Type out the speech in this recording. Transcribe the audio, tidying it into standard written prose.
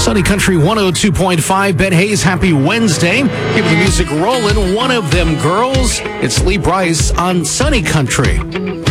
Sunny Country 102.5. Ben Hayes, happy Wednesday. Keep the music rolling. One of them girls. It's Lee Brice on Sunny Country.